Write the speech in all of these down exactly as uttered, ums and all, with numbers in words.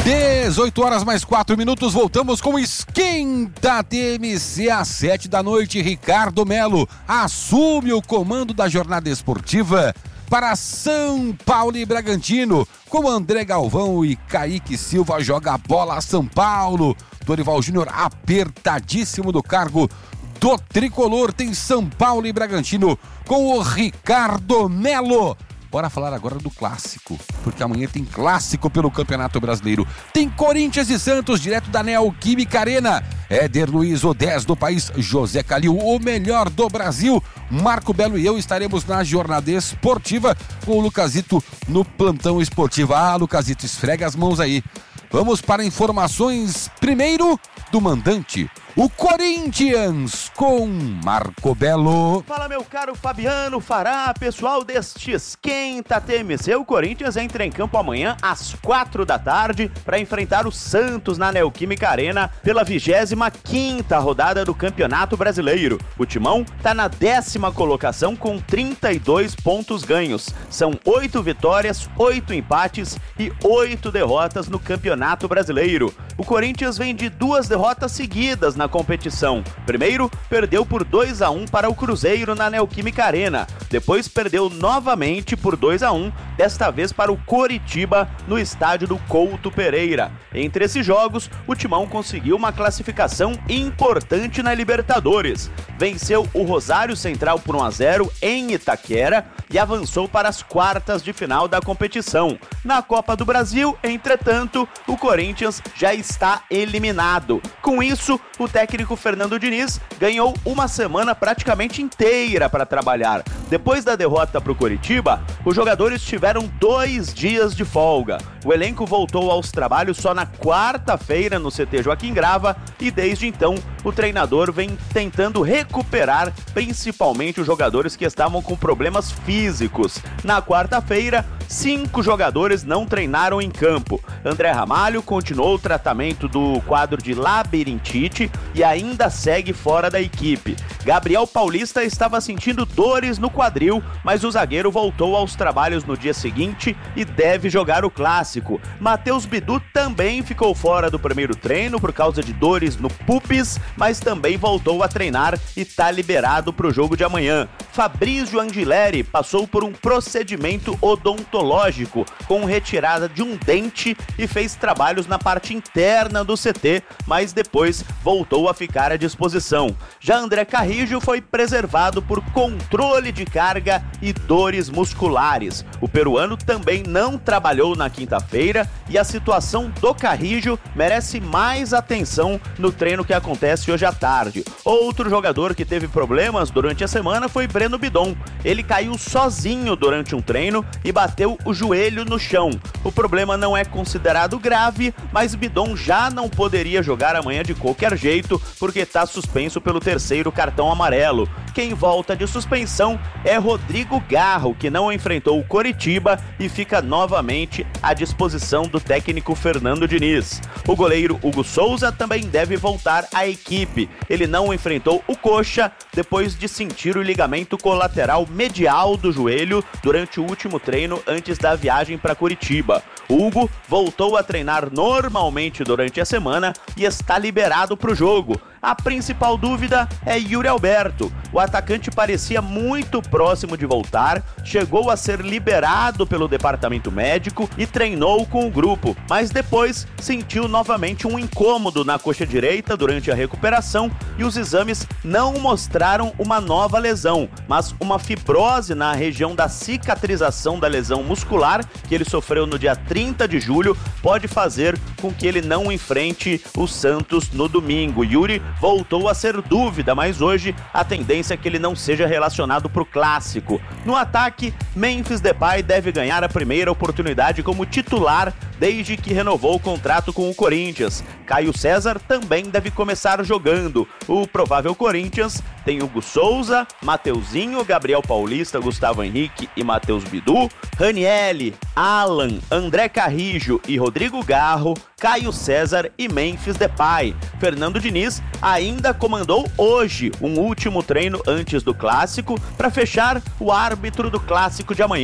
dezoito horas mais quatro minutos, voltamos com o Esquenta T M C às sete da noite. Ricardo Melo assume o comando da jornada esportiva para São Paulo e Bragantino, com André Galvão e Kaique Silva. Joga a bola a São Paulo. Dorival Júnior apertadíssimo do cargo do tricolor. Tem São Paulo e Bragantino com o Ricardo Melo. Bora falar agora do clássico, porque amanhã tem clássico pelo Campeonato Brasileiro. Tem Corinthians e Santos, direto da Neoquímica Arena. Éder Luiz, o dez do país, José Calil, o melhor do Brasil. Marco Belo e eu estaremos na jornada esportiva com o Lucasito no plantão esportivo. Ah, Lucasito, esfrega as mãos aí. Vamos para informações primeiro do mandante, o Corinthians, com Marco Belo. Fala, meu caro Fabiano Fará, pessoal deste Esquenta T M C. O Corinthians entra em campo amanhã às quatro da tarde para enfrentar o Santos na Neoquímica Arena pela vigésima quinta rodada do Campeonato Brasileiro. O Timão está na décima colocação com trinta e dois pontos ganhos. São oito vitórias, oito empates e oito derrotas no Campeonato Brasileiro. O Corinthians vem de duas derrotas seguidas na competição. Primeiro, perdeu por dois a um para o Cruzeiro na Neoquímica Arena. Depois perdeu novamente por dois a um, desta vez para o Coritiba no estádio do Couto Pereira. Entre esses jogos, o Timão conseguiu uma classificação importante na Libertadores. Venceu o Rosário Central por um a zero em Itaquera e avançou para as quartas de final da competição. Na Copa do Brasil, entretanto, o Corinthians já está eliminado. Com isso, o técnico Fernando Diniz ganhou uma semana praticamente inteira para trabalhar. Depois da derrota para o Coritiba, os jogadores tiveram dois dias de folga. O elenco voltou aos trabalhos só na quarta-feira no C T Joaquim Grava e desde então o treinador vem tentando recuperar principalmente os jogadores que estavam com problemas físicos. Na quarta-feira, cinco jogadores não treinaram em campo. André Ramalho continuou o tratamento do quadro de labirintite e ainda segue fora da equipe. Gabriel Paulista estava sentindo dores no quadril, mas o zagueiro voltou aos trabalhos no dia seguinte e deve jogar o clássico. Matheus Bidu também ficou fora do primeiro treino por causa de dores no pubis, mas também voltou a treinar e está liberado para o jogo de amanhã. Fabrício Angileri passou por um procedimento odontológico com retirada de um dente e fez trabalhos na parte interna do C T, mas depois voltou a ficar à disposição. Já André Carrijo foi preservado por controle de carga e dores musculares. O peruano também não trabalhou na quinta-feira e a situação do Carrijo merece mais atenção no treino que acontece hoje à tarde. Outro jogador que teve problemas durante a semana foi Breno Bidon. Ele caiu sozinho durante um treino e bateu o joelho no chão. O problema não é considerado grave, mas Bidon já não poderia jogar amanhã de qualquer jeito porque está suspenso pelo terceiro cartão amarelo. Quem volta de suspensão é Rodrigo Garro, que não enfrentou o Coritiba e fica novamente à disposição do técnico Fernando Diniz. O goleiro Hugo Souza também deve voltar à equipe. Ele não enfrentou o Coxa depois de sentir o ligamento colateral medial do joelho durante o último treino antes da viagem para Curitiba. Hugo voltou a treinar normalmente durante a semana e está liberado para o jogo. A principal dúvida é Yuri Alberto. O atacante parecia muito próximo de voltar, chegou a ser liberado pelo departamento médico e treinou com o grupo, mas depois sentiu novamente um incômodo na coxa direita durante a recuperação e os exames não mostraram uma nova lesão, mas uma fibrose na região da cicatrização da lesão muscular que ele sofreu no dia trinta de julho pode fazer com que ele não enfrente o Santos no domingo. Yuri voltou a ser dúvida, mas hoje a tendência é que ele não seja relacionado para o clássico. No ataque, Memphis Depay deve ganhar a primeira oportunidade como titular desde que renovou o contrato com o Corinthians. Caio César também deve começar jogando. O provável Corinthians tem Hugo Souza, Mateuzinho, Gabriel Paulista, Gustavo Henrique e Matheus Bidu, Ranielli, Alan, André Carrijo e Rodrigo Garro, Caio César e Memphis Depay. Fernando Diniz ainda comandou hoje um último treino antes do clássico para fechar o árbitro do clássico de amanhã.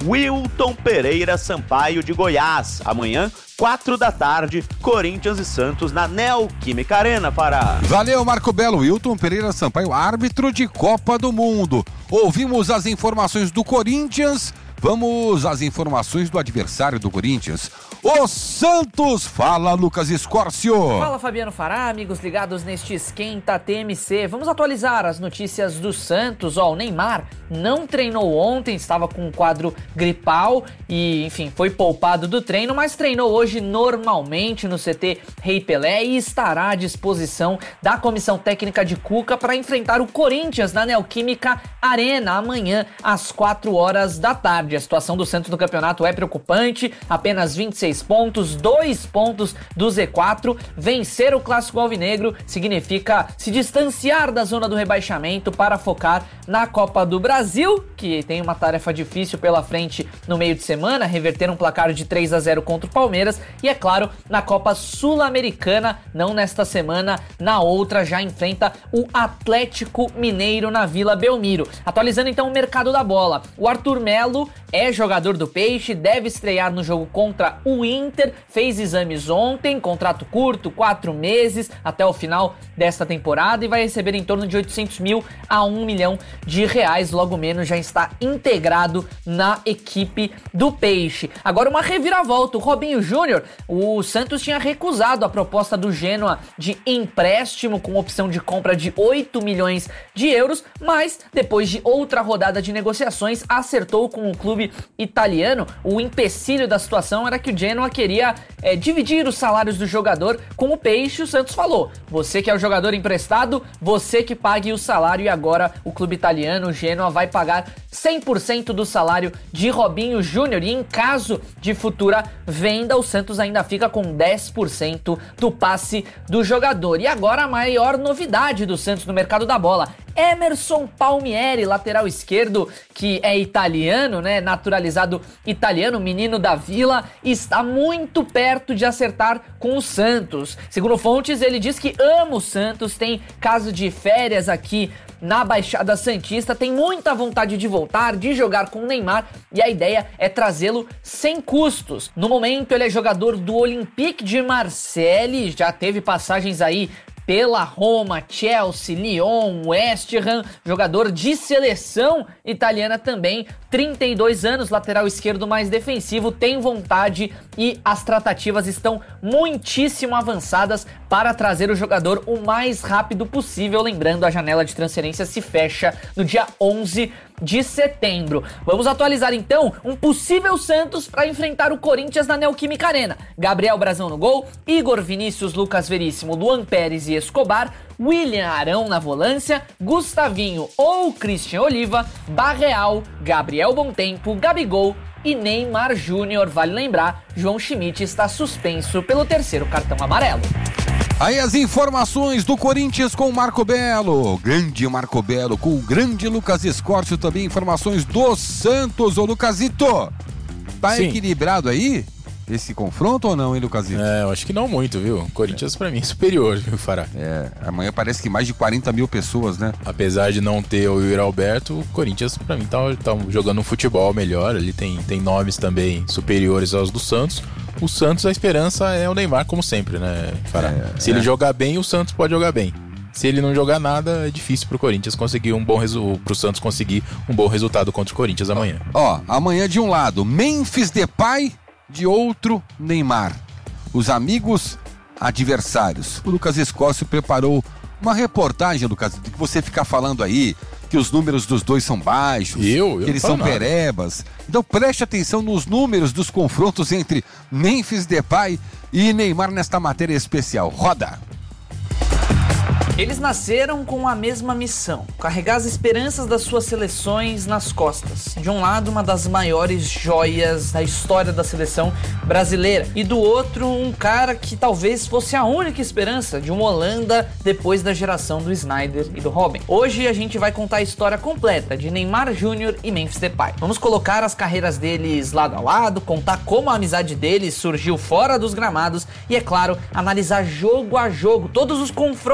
Wilton Pereira Sampaio de Goiás. Amanhã, quatro da tarde, Corinthians e Santos na Neoquímica Arena, Fará. Valeu, Marco Belo. Wilton Pereira Sampaio, árbitro de Copa do Mundo. Ouvimos as informações do Corinthians, vamos às informações do adversário do Corinthians. O Santos! Fala, Lucas Escórcio! Fala, Fabiano Fará, amigos ligados neste Esquenta T M C. Vamos atualizar as notícias do Santos. Ó, o Neymar não treinou ontem, estava com um quadro gripal e, enfim, foi poupado do treino, mas treinou hoje normalmente no C T Rei Pelé e estará à disposição da comissão técnica de Cuca para enfrentar o Corinthians na Neoquímica Arena amanhã às quatro horas da tarde. A situação do Santos no campeonato é preocupante, apenas vinte e seis pontos, dois pontos do Z quatro. Vencer o Clássico Alvinegro significa se distanciar da zona do rebaixamento para focar na Copa do Brasil, que tem uma tarefa difícil pela frente no meio de semana, reverter um placar de três a zero contra o Palmeiras e, é claro, na Copa Sul-Americana, não nesta semana, na outra já enfrenta o Atlético Mineiro na Vila Belmiro. Atualizando então o mercado da bola, o Arthur Melo é jogador do Peixe, deve estrear no jogo contra o Inter, fez exames ontem, contrato curto, quatro meses até o final desta temporada e vai receber em torno de oitocentos mil a um milhão de reais, logo menos já está integrado na equipe do Peixe. Agora uma reviravolta, o Robinho Júnior, o Santos tinha recusado a proposta do Genoa de empréstimo com opção de compra de oito milhões de euros, mas depois de outra rodada de negociações acertou com o clube italiano. O empecilho da situação era que o Genoa queria é, dividir os salários do jogador com o Peixe. O Santos falou: você que é o jogador emprestado, você que pague o salário. E agora o clube italiano, o Genoa, vai pagar cem por cento do salário de Robinho Júnior. E em caso de futura venda, o Santos ainda fica com dez por cento do passe do jogador. E agora a maior novidade do Santos no mercado da bola: Emerson Palmieri, lateral esquerdo, que é italiano, né, naturalizado italiano, menino da Vila, está muito perto de acertar com o Santos. Segundo fontes, ele diz que ama o Santos, tem caso de férias aqui na Baixada Santista, tem muita vontade de voltar, de jogar com o Neymar, e a ideia é trazê-lo sem custos. No momento, ele é jogador do Olympique de Marseille, já teve passagens aí pela Roma, Chelsea, Lyon, West Ham, jogador de seleção italiana também, trinta e dois anos, lateral esquerdo mais defensivo, tem vontade e as tratativas estão muitíssimo avançadas para trazer o jogador o mais rápido possível. Lembrando, a janela de transferência se fecha no dia onze de setembro. Vamos atualizar então um possível Santos para enfrentar o Corinthians na Neoquímica Arena. Gabriel Brazão no gol, Igor Vinícius, Lucas Veríssimo, Luan Pérez e Escobar, William Arão na volância, Gustavinho ou Christian Oliva, Barreal, Gabriel Bontempo, Gabigol e Neymar Júnior. Vale lembrar, João Schmidt está suspenso pelo terceiro cartão amarelo. Aí as informações do Corinthians com o Marco Belo, grande Marco Belo, com o grande Lucas Escórcio também, informações do Santos. Ô Lucasito, tá Sim. equilibrado aí esse confronto ou não, hein, Lucasito? É, eu acho que não muito, viu? Corinthians é. pra mim é superior, viu, Fará? É, amanhã parece que mais de quarenta mil pessoas, né? Apesar de não ter o Yuri Alberto, o Corinthians pra mim tá, tá jogando um futebol melhor, ele tem, tem nomes também superiores aos do Santos. O Santos, a esperança é o Neymar, como sempre, né, Fará? É, Se é. ele jogar bem, o Santos pode jogar bem. Se ele não jogar nada, é difícil pro Corinthians conseguir um bom resultado, pro Santos conseguir um bom resultado contra o Corinthians amanhã. Ó, amanhã de um lado, Memphis Depay, de outro, Neymar. Os amigos adversários. O Lucas Escórcio preparou uma reportagem, Lucas, de que você ficar falando aí que os números dos dois são baixos, eu, eu que eles são nada. perebas. Então preste atenção nos números dos confrontos entre Memphis Depay e Neymar nesta matéria especial. Roda! Eles nasceram com a mesma missão: carregar as esperanças das suas seleções nas costas. De um lado, uma das maiores joias da história da seleção brasileira, e do outro, um cara que talvez fosse a única esperança de uma Holanda depois da geração do Sneijder e do Robben. Hoje a gente vai contar a história completa de Neymar Júnior e Memphis Depay. Vamos colocar as carreiras deles lado a lado, contar como a amizade deles surgiu fora dos gramados e, é claro, analisar jogo a jogo todos os confrontos diretos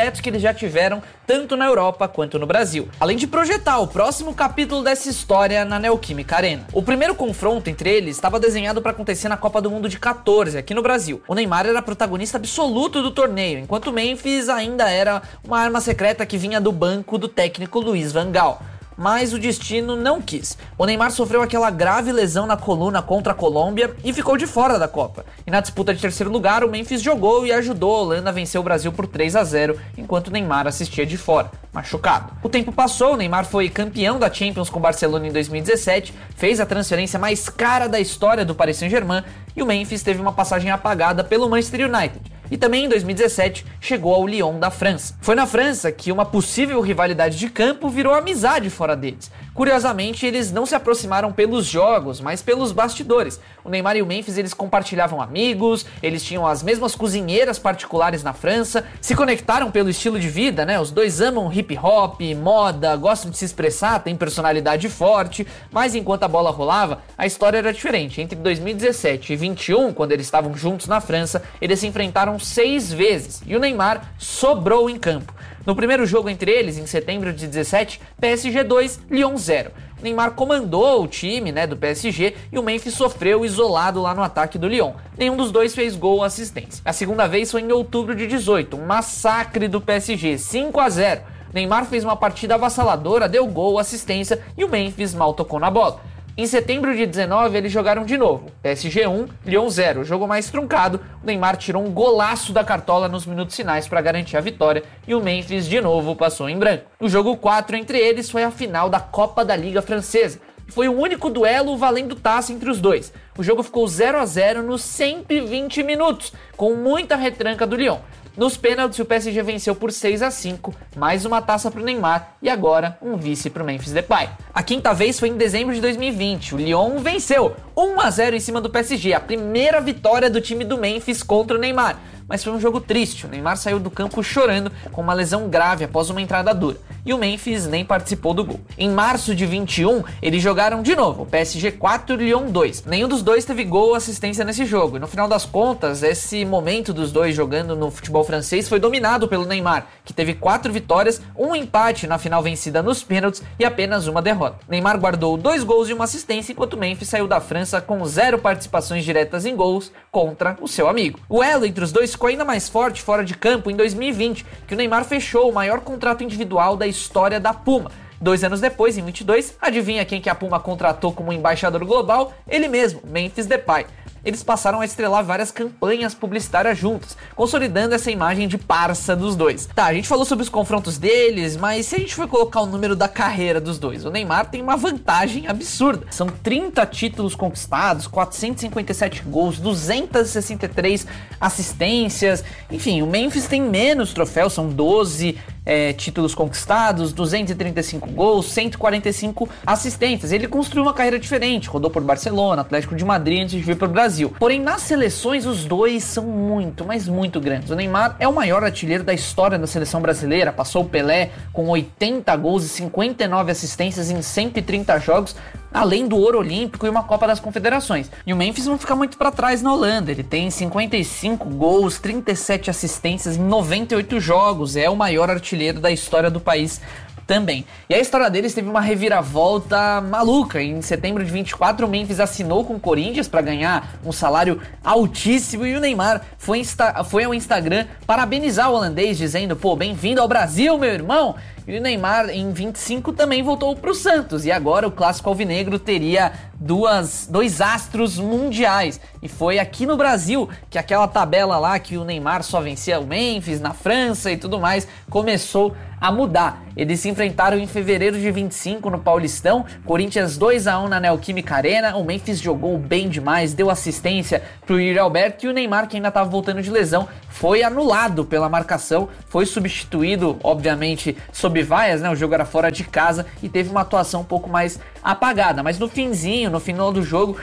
duetos que eles já tiveram tanto na Europa quanto no Brasil, além de projetar o próximo capítulo dessa história na Neoquímica Arena. O primeiro confronto entre eles estava desenhado para acontecer na Copa do Mundo de catorze, aqui no Brasil. O Neymar era protagonista absoluto do torneio, enquanto o Memphis ainda era uma arma secreta que vinha do banco do técnico Luiz Van Gaal. Mas o destino não quis. O Neymar sofreu aquela grave lesão na coluna contra a Colômbia e ficou de fora da Copa. E na disputa de terceiro lugar, o Memphis jogou e ajudou a Holanda a vencer o Brasil por três a zero, enquanto o Neymar assistia de fora, machucado. O tempo passou, o Neymar foi campeão da Champions com o Barcelona em dois mil e dezessete, fez a transferência mais cara da história do Paris Saint-Germain e o Memphis teve uma passagem apagada pelo Manchester United. E também em dois mil e dezessete chegou ao Lyon da França. Foi na França que uma possível rivalidade de campo virou amizade fora deles. Curiosamente, eles não se aproximaram pelos jogos, mas pelos bastidores. O Neymar e o Memphis, eles compartilhavam amigos, eles tinham as mesmas cozinheiras particulares na França, se conectaram pelo estilo de vida, né? Os dois amam hip hop, moda, gostam de se expressar, têm personalidade forte, mas enquanto a bola rolava, a história era diferente. Entre dois mil e dezessete e vinte e um, quando eles estavam juntos na França, eles se enfrentaram seis vezes e o Neymar sobrou em campo. No primeiro jogo entre eles, em setembro de dezessete, P S G dois, Lyon zero. O Neymar comandou o time, né, do P S G e o Memphis sofreu isolado lá no ataque do Lyon. Nenhum dos dois fez gol ou assistência. A segunda vez foi em outubro de dezoito, um massacre do P S G, cinco a zero. Neymar fez uma partida avassaladora, deu gol, assistência e o Memphis mal tocou na bola. Em setembro de dezenove, eles jogaram de novo. P S G um, Lyon zero. Jogo mais truncado, o Neymar tirou um golaço da cartola nos minutos finais para garantir a vitória e o Memphis de novo passou em branco. O jogo quatro entre eles foi a final da Copa da Liga Francesa. Foi o único duelo valendo taça entre os dois. O jogo ficou zero a zero nos cento e vinte minutos, com muita retranca do Lyon. Nos pênaltis, o P S G venceu por seis a cinco, mais uma taça para o Neymar e agora um vice para o Memphis Depay. A quinta vez foi em dezembro de dois mil e vinte. O Lyon venceu um a zero em cima do P S G, a primeira vitória do time do Memphis contra o Neymar. Mas foi um jogo triste, o Neymar saiu do campo chorando com uma lesão grave após uma entrada dura, e o Memphis nem participou do gol. Em março de vinte e um, eles jogaram de novo, o P S G quatro, Lyon dois. Nenhum dos dois teve gol ou assistência nesse jogo, e no final das contas, esse momento dos dois jogando no futebol francês foi dominado pelo Neymar, que teve quatro vitórias, um empate na final vencida nos pênaltis e apenas uma derrota. Neymar guardou dois gols e uma assistência, enquanto o Memphis saiu da França com zero participações diretas em gols contra o seu amigo. O elo entre os dois ficou ainda mais forte fora de campo em dois mil e vinte, que o Neymar fechou o maior contrato individual da história da Puma. Dois anos depois, em vinte e dois, adivinha quem que a Puma contratou como embaixador global? Ele mesmo, Memphis Depay. Eles passaram a estrelar várias campanhas publicitárias juntas, consolidando essa imagem de parça dos dois. Tá, a gente falou sobre os confrontos deles, mas se a gente for colocar o número da carreira dos dois, o Neymar tem uma vantagem absurda. São trinta títulos conquistados, quatrocentos e cinquenta e sete gols, duzentas e sessenta e três assistências, enfim, o Memphis tem menos troféus, são doze é, títulos conquistados, duzentos e trinta e cinco gols, cento e quarenta e cinco assistências. Ele construiu uma carreira diferente, rodou por Barcelona, Atlético de Madrid antes de vir para o Brasil. Porém, nas seleções, os dois são muito, mas muito grandes. O Neymar é o maior artilheiro da história da seleção brasileira, passou o Pelé com oitenta gols e cinquenta e nove assistências em cento e trinta jogos, além do ouro olímpico e uma Copa das Confederações. E o Memphis não fica muito para trás na Holanda, ele tem cinquenta e cinco gols, trinta e sete assistências em noventa e oito jogos, é o maior artilheiro da história do país também. E a história deles teve uma reviravolta maluca. Em setembro de vinte e quatro, o Memphis assinou com o Corinthians para ganhar um salário altíssimo e o Neymar foi, insta- foi ao Instagram parabenizar o holandês, dizendo: pô, bem-vindo ao Brasil, meu irmão! E o Neymar, em vinte e cinco, também voltou para o Santos. E agora o clássico alvinegro teria duas, dois astros mundiais. E foi aqui no Brasil que aquela tabela lá que o Neymar só vencia o Memphis, na França e tudo mais, começou a mudar. Eles se enfrentaram em fevereiro de vinte e cinco no Paulistão, Corinthians dois a um na Neoquímica Arena. O Memphis jogou bem demais, deu assistência pro Yuri Alberto, e o Neymar, que ainda estava voltando de lesão, foi anulado pela marcação, foi substituído, obviamente, sob vaias, né? O jogo era fora de casa e teve uma atuação um pouco mais apagada, mas no finzinho, no final do jogo,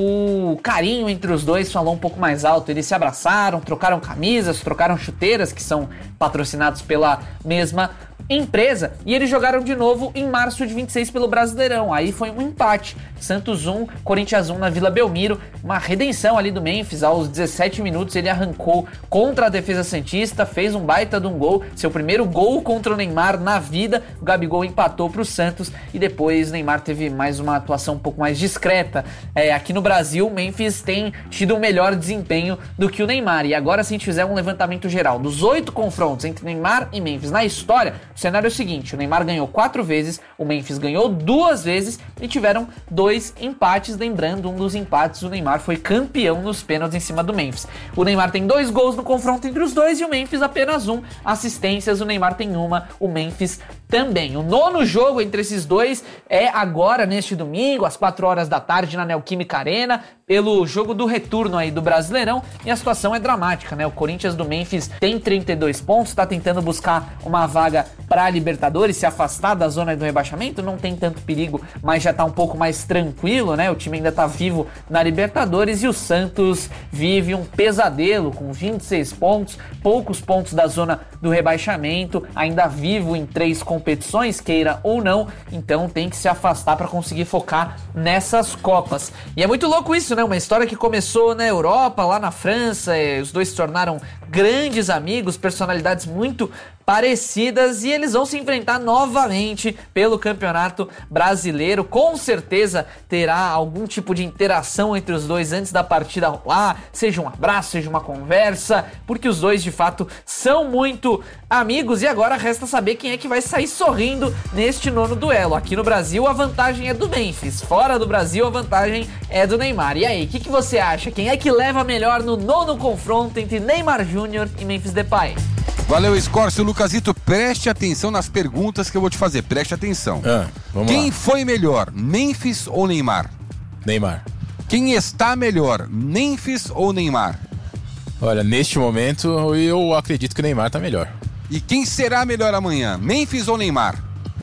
o carinho entre os dois falou um pouco mais alto. Eles se abraçaram, trocaram camisas, trocaram chuteiras, que são patrocinados pela mesma empresa, e eles jogaram de novo em março de vinte e seis pelo Brasileirão. Aí foi um empate, Santos um, Corinthians um na Vila Belmiro, uma redenção ali do Memphis. Aos dezessete minutos ele arrancou contra a defesa santista, fez um baita de um gol, seu primeiro gol contra o Neymar na vida. O Gabigol empatou pro Santos e depois o Neymar teve mais uma atuação um pouco mais discreta. É, aqui no Brasil, o Memphis tem tido um melhor desempenho do que o Neymar. E agora, se a gente fizer um levantamento geral dos oito confrontos entre Neymar e Memphis na história, o cenário é o seguinte: o Neymar ganhou quatro vezes, o Memphis ganhou duas vezes e tiveram dois empates. Lembrando, um dos empates o Neymar foi campeão nos pênaltis em cima do Memphis. O Neymar tem dois gols no confronto entre os dois e o Memphis apenas um. Assistências, o Neymar tem uma, o Memphis também. O nono jogo entre esses dois é agora, neste domingo, às quatro horas da tarde, na Neoquímica Arena, pelo jogo do retorno aí do Brasileirão, e a situação é dramática, né? O Corinthians do Memphis tem trinta e dois pontos, tá tentando buscar uma vaga para a Libertadores, se afastar da zona do rebaixamento, não tem tanto perigo, mas já tá um pouco mais tranquilo, né? O time ainda tá vivo na Libertadores, e o Santos vive um pesadelo com vinte e seis pontos, poucos pontos da zona do rebaixamento, ainda vivo em três competições, queira ou não, então tem que se afastar para conseguir focar nessas Copas. E é muito louco isso, né? Uma história que começou na Europa, lá na França, os dois se tornaram grandes amigos, personalidades muito parecidas, e eles vão se enfrentar novamente pelo Campeonato Brasileiro. Com certeza terá algum tipo de interação entre os dois antes da partida rolar, seja um abraço, seja uma conversa, porque os dois de fato são muito amigos, e agora resta saber quem é que vai sair sorrindo neste nono duelo. Aqui no Brasil a vantagem é do Memphis, fora do Brasil a vantagem é do Neymar. E aí, o que, que você acha? Quem é que leva melhor no nono confronto entre Neymar Júnior e Memphis Depay? Valeu, Escórcio. Lucasito, preste atenção nas perguntas que eu vou te fazer. Preste atenção. Ah, vamos Quem lá. foi melhor, Memphis ou Neymar? Neymar. Quem está melhor, Memphis ou Neymar? Olha, neste momento eu acredito que o Neymar tá melhor. E quem será melhor amanhã, Memphis ou Neymar?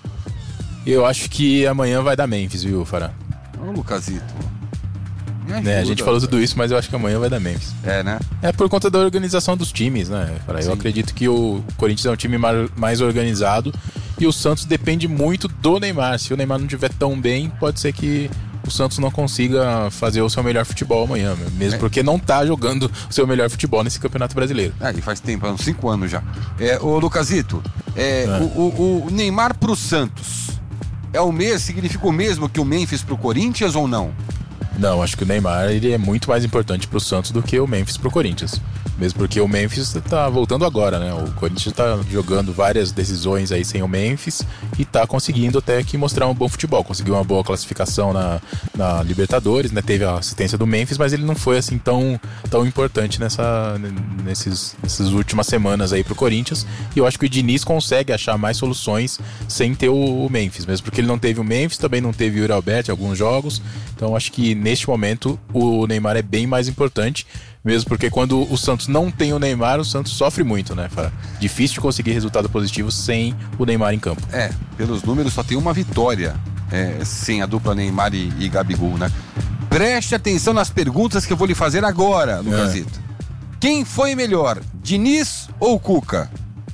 Eu acho que amanhã vai dar Memphis, viu, Fará? Ô, Lucasito. Me É, ajuda. a gente falou tudo isso, mas eu acho que amanhã vai dar Memphis. É, né? É por conta da organização dos times, né, Fará? Sim. Eu acredito que o Corinthians é um time mar- mais organizado e o Santos depende muito do Neymar. Se o Neymar não estiver tão bem, pode ser que o Santos não consiga fazer o seu melhor futebol amanhã, mesmo É. porque não tá jogando o seu melhor futebol nesse Campeonato Brasileiro. Ah, e faz tempo, há uns cinco anos já. É, ô, Lucasito, é, É. O, o, o Neymar pro Santos é o mesmo, significa o mesmo que o Memphis pro Corinthians ou não? Não, acho que o Neymar ele é muito mais importante pro Santos do que o Memphis pro Corinthians. Mesmo porque o Memphis tá voltando agora, né? O Corinthians tá jogando várias decisões aí sem o Memphis e tá conseguindo até que mostrar um bom futebol. Conseguiu uma boa classificação na, na Libertadores, né? Teve a assistência do Memphis, mas ele não foi assim tão, tão importante nessa, nesses, nessas últimas semanas aí pro Corinthians. E eu acho que o Diniz consegue achar mais soluções sem ter o, o Memphis. Mesmo porque ele não teve o Memphis, também não teve o Yuri Alberto em alguns jogos. Então acho que neste momento o Neymar é bem mais importante. Mesmo porque quando o Santos não tem o Neymar, o Santos sofre muito, né? Difícil de conseguir resultado positivo sem o Neymar em campo. É, pelos números só tem uma vitória é, sem a dupla Neymar e, e Gabigol, né? Preste atenção nas perguntas que eu vou lhe fazer agora, Lucasito. É. Quem foi melhor, Diniz ou Cuca?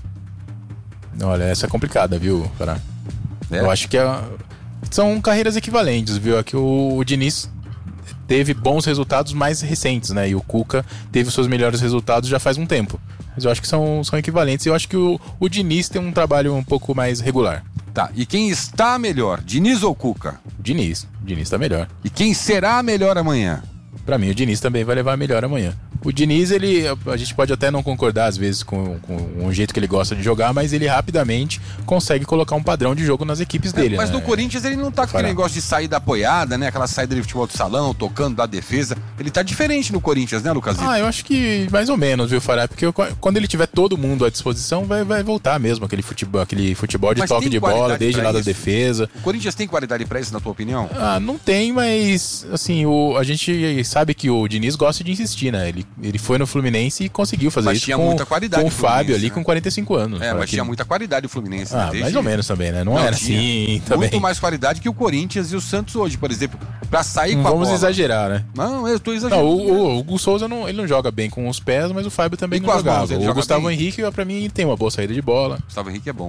Olha, essa é complicada, viu, Fará? É? Eu acho que é, são carreiras equivalentes, viu? Aqui o, o Diniz teve bons resultados mais recentes, né? E o Cuca teve os seus melhores resultados já faz um tempo. Mas eu acho que são, são equivalentes. E eu acho que o, o Diniz tem um trabalho um pouco mais regular. Tá, e quem está melhor, Diniz ou Cuca? Diniz. O Diniz tá melhor. E quem será melhor amanhã? Pra mim, o Diniz também vai levar melhor amanhã. O Diniz, ele, a gente pode até não concordar às vezes com, com o jeito que ele gosta de jogar, mas ele rapidamente consegue colocar um padrão de jogo nas equipes dele. É, mas né? no Corinthians ele não tá com aquele negócio de sair da apoiada, né? Aquela saída de futebol do salão, tocando da defesa. Ele tá diferente no Corinthians, né, Lucasito? Ah, eu acho que mais ou menos, viu, Fará? Porque eu, quando ele tiver todo mundo à disposição, vai, vai voltar mesmo aquele futebol, aquele futebol de mas toque de bola, desde lá da defesa. O Corinthians tem qualidade pra isso, na tua opinião? Ah, não tem, mas assim, o, a gente sabe que o Diniz gosta de insistir, né? Ele, ele foi no Fluminense e conseguiu fazer mas isso tinha com, muita qualidade com o Fábio ali, né? com quarenta e cinco anos. É, mas que... tinha muita qualidade o Fluminense. Ah, né? Desde... mais ou menos também, né? Não, não era assim também. Muito mais qualidade que o Corinthians e o Santos hoje, por exemplo, pra sair não com a vamos bola. exagerar, né? Não, eu tô exagerando. Não, o, o, o Hugo Souza não, ele não joga bem com os pés, mas o Fábio também e não jogava. Mãos, o joga Gustavo bem? Henrique, pra mim, tem uma boa saída de bola. Gustavo Henrique é bom.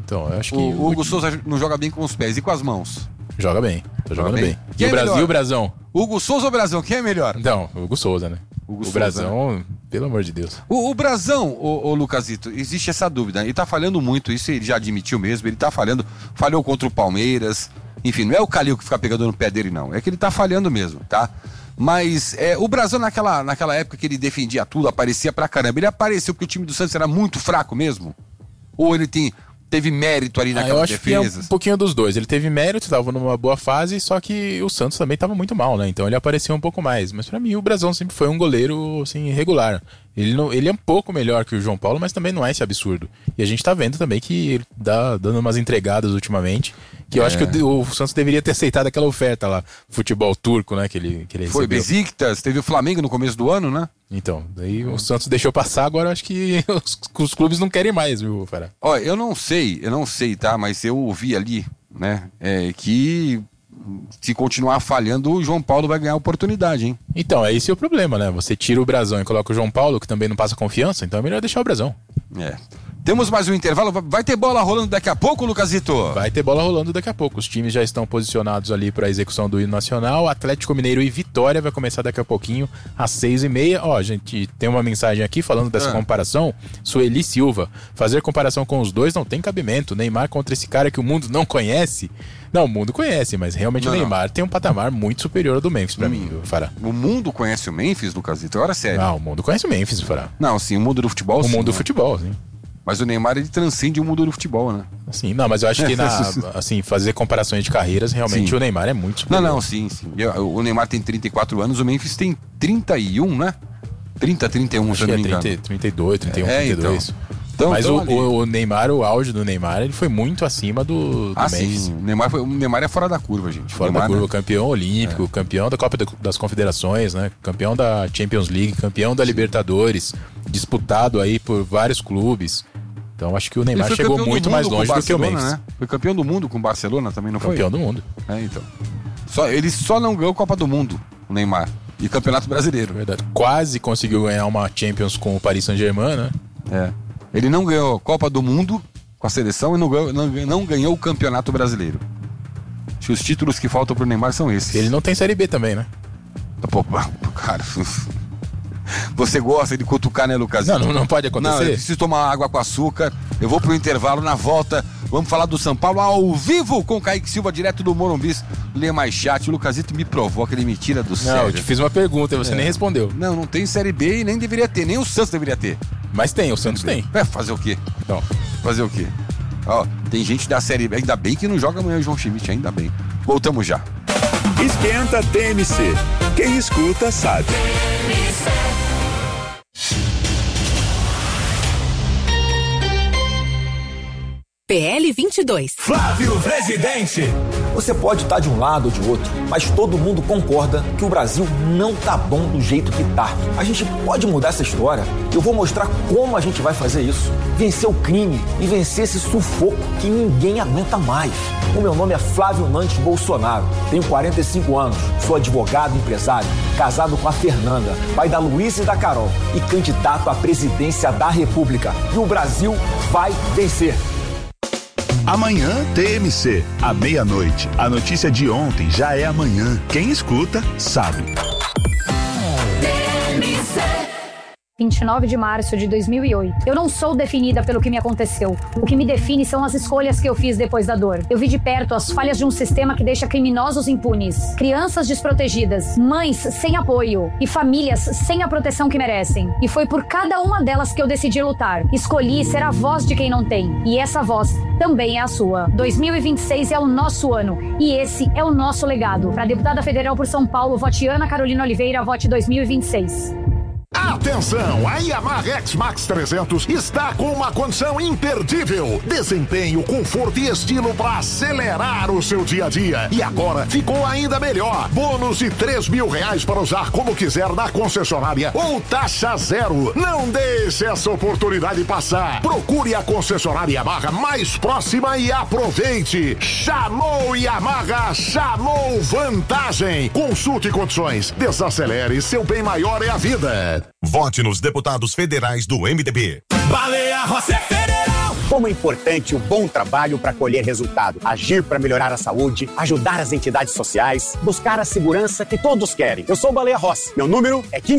Então, eu acho que... O, o Hugo Souza não joga bem com os pés. E com as mãos? Joga bem, tá jogando bem. bem. E o é Brasil, melhor? o Brasão? Hugo Souza ou Brasão? Quem é melhor? Então, o Hugo Souza, né? Hugo o Souza, Brasão, né? Pelo amor de Deus. O, o Brasão, o, o Lucasito, existe essa dúvida. Ele tá falhando muito, isso ele já admitiu mesmo. Ele tá falhando, falhou contra o Palmeiras. Enfim, não é o Calil que fica pegando no pé dele, não. É que ele tá falhando mesmo, tá? Mas é, o Brasão, naquela, naquela época que ele defendia tudo, aparecia pra caramba. Ele apareceu porque o time do Santos era muito fraco mesmo? Ou ele tem... teve mérito ali naquela ah, eu acho defesa? Que é um pouquinho dos dois. Ele teve mérito, estava numa boa fase, só que o Santos também estava muito mal, né? Então ele apareceu um pouco mais. Mas pra mim o Brasão sempre foi um goleiro assim, regular. Ele, não, ele é um pouco melhor que o João Paulo, mas também não é esse absurdo. E a gente tá vendo também que ele dá dando umas entregadas ultimamente, que eu é. acho que o, o Santos deveria ter aceitado aquela oferta lá, futebol turco, né? Que ele, que ele Foi recebeu. Besiktas, teve o Flamengo no começo do ano, né? Então, daí o Santos deixou passar, agora eu acho que os, os clubes não querem mais, viu, Fará? Olha, eu não sei, eu não sei, tá? Mas eu ouvi ali, né? É, que se continuar falhando, o João Paulo vai ganhar a oportunidade, hein? Então, é esse o problema, né? Você tira o Brasão e coloca o João Paulo, que também não passa confiança, então é melhor deixar o Brasão. É. Temos mais um intervalo, vai ter bola rolando daqui a pouco, Lucasito? Vai ter bola rolando daqui a pouco. Os times já estão posicionados ali para a execução do hino nacional. Atlético Mineiro e Vitória vai começar daqui a pouquinho, às seis e meia. Ó, a gente tem uma mensagem aqui falando dessa ah. comparação. Sueli Silva, fazer comparação com os dois não tem cabimento. Neymar contra esse cara que o mundo não conhece. Não, o mundo conhece, mas realmente não, o Neymar não. tem um patamar muito superior ao do Memphis pra hum, mim, Fará. O mundo conhece o Memphis, Lucasito? Agora é sério. Ah, o mundo conhece o Memphis, Fará. Não, sim, o mundo do futebol, o sim. O mundo do né? futebol, sim. Mas o Neymar, ele transcende o mundo do futebol, né? Sim, não, mas eu acho que na, assim, fazer comparações de carreiras, realmente sim. o Neymar é muito superior. Não, não, sim, sim. O Neymar tem trinta e quatro anos, o Memphis tem trinta e um, né? trinta, trinta e um, acho se eu não me engano. trinta, trinta e dois, trinta e um, é, trinta e dois. Então. Então, mas então o, o Neymar, o auge do Neymar, ele foi muito acima do, do ah, Memphis. Sim. O Neymar, foi, o Neymar é fora da curva, gente. Fora Neymar, da curva, né? campeão olímpico, é. campeão da Copa das Confederações, né? Campeão da Champions League, campeão da sim. Libertadores, disputado aí por vários clubes. Então acho que o Neymar chegou muito mais longe do que o Memphis. Né? Foi campeão do mundo com o Barcelona também, não foi? Campeão do mundo. É, então. Só, ele só não ganhou Copa do Mundo, o Neymar. E Campeonato Brasileiro. Verdade. Quase conseguiu ganhar uma Champions com o Paris Saint-Germain, né? É. Ele não ganhou Copa do Mundo com a seleção e não ganhou, não, não ganhou o Campeonato Brasileiro. Acho que os títulos que faltam pro Neymar são esses. Ele não tem Série B também, né? Pô, cara... Você gosta de cutucar, né, Lucas? Não, não, não pode acontecer. Não, eu preciso tomar água com açúcar. Eu vou pro intervalo, na volta. Vamos falar do São Paulo ao vivo com o Kaique Silva, direto do Morumbi. Lê mais chat. O Lucasito me provoca, ele me tira do sério. Não, eu te fiz uma pergunta e você é. nem respondeu. Não, não tem Série B e nem deveria ter. Nem o Santos deveria ter. Mas tem, o Santos tem. É, fazer o quê? Não. Fazer o quê? Ó, tem gente da Série B. Ainda bem que não joga amanhã o João Schmidt, ainda bem. Voltamos já. Esquenta T M C. Quem escuta sabe. P L vinte e dois. Flávio Presidente. Você pode estar de um lado ou de outro, mas todo mundo concorda que o Brasil não tá bom do jeito que tá. A gente pode mudar essa história. Eu vou mostrar como a gente vai fazer isso. Vencer o crime e vencer esse sufoco que ninguém aguenta mais. O meu nome é Flávio Nantes Bolsonaro. Tenho quarenta e cinco anos, sou advogado e empresário, casado com a Fernanda, pai da Luísa e da Carol e candidato à presidência da República. E o Brasil vai vencer. Amanhã T M C, à meia-noite. A notícia de ontem já é amanhã. Quem escuta, sabe. vinte e nove de março de dois mil e oito. Eu não sou definida pelo que me aconteceu. O que me define são as escolhas que eu fiz depois da dor. Eu vi de perto as falhas de um sistema que deixa criminosos impunes, crianças desprotegidas, mães sem apoio e famílias sem a proteção que merecem. E foi por cada uma delas que eu decidi lutar. Escolhi ser a voz de quem não tem. E essa voz também é a sua. dois mil e vinte e seis é o nosso ano. E esse é o nosso legado. Para deputada federal por São Paulo, vote Ana Carolina Oliveira, vote dois mil e vinte e seis. Atenção, a Yamaha X-Max trezentos está com uma condição imperdível. Desempenho, conforto e estilo para acelerar o seu dia a dia. E agora ficou ainda melhor. Bônus de três mil reais para usar como quiser na concessionária ou taxa zero. Não deixe essa oportunidade passar. Procure a concessionária Yamaha mais próxima e aproveite. Chamou Yamaha, chamou vantagem. Consulte condições. Desacelere, seu bem maior é a vida. Vote nos deputados federais do M D B. Baleia Rossi é federal, Como é importante o bom trabalho para colher resultado, agir para melhorar a saúde, ajudar as entidades sociais, buscar a segurança que todos querem. Eu sou o Baleia Rossi, meu número é quinze.